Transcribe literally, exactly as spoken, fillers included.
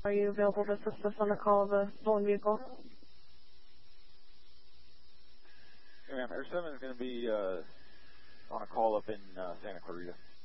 Are you available to assist us on a call of a stolen vehicle? Yeah, ma'am. Air seven is going to be uh, on a call up in uh, Santa Clarita.